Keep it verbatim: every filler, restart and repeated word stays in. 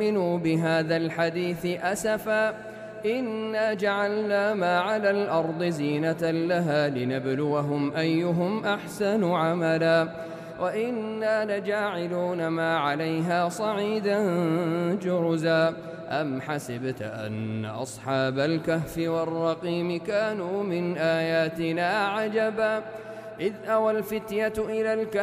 آمنوا بهذا الحديث أسفا إنا جعلنا ما على الأرض زينة لها لنبلوهم أيهم أحسن عملا وإنا لجاعلون ما عليها صعيدا جرزا أم حسبت أن أصحاب الكهف والرقيم كانوا من آياتنا عجبا إذ أوى الفتية إلى الكهف